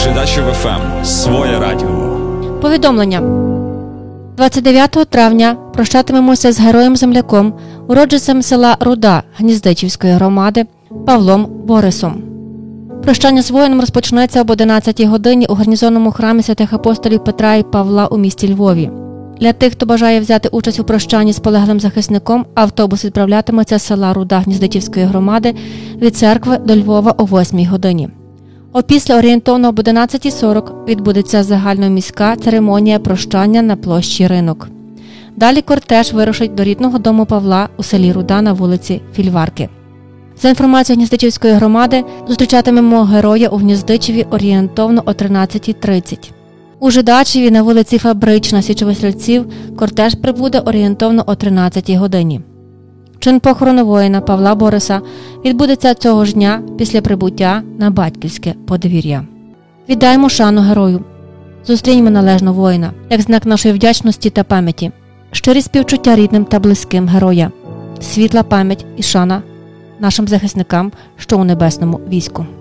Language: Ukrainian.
Жидачів ФМ. Своє радіо. Повідомлення. 29 травня прощатимемося з героєм-земляком, уродженцем села Руда Гніздичівської громади Павлом Борисом. Прощання з воїном розпочнеться об 11 годині у гарнізонному храмі святих апостолів Петра і Павла у місті Львові. Для тих, хто бажає взяти участь у прощанні з полеглим захисником, автобус відправлятиметься з села Руда Гніздичівської громади від церкви до Львова о 8 годині. Опісля орієнтовно об 11:40 відбудеться загальноміська церемонія прощання на площі Ринок. Далі кортеж вирушить до рідного дому Павла у селі Руда на вулиці Фільварки. За інформацією Гніздичівської громади, зустрічатимемо героя у Гніздичеві орієнтовно о 13:30. У Жидачеві на вулиці Фабрична Січових Стрільців кортеж прибуде орієнтовно о 13 годині. Чин похорону воїна Павла Бориса відбудеться цього ж дня після прибуття на батьківське подвір'я. Віддаємо шану герою. Зустріньмо належно воїна, як знак нашої вдячності та пам'яті. Щирі співчуття рідним та близьким героя. Світла пам'ять і шана нашим захисникам, що у небесному війську.